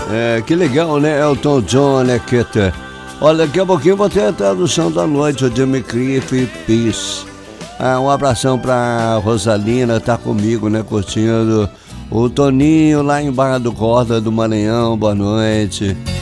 Que legal, né? Elton John, né, Keter? Olha, daqui a pouquinho vou ter a tradução da noite, o Jimmy Cliff Peace. Um abração pra Rosalina, tá comigo, né, curtindo. O Toninho lá em Barra do Corda do Maranhão, boa noite.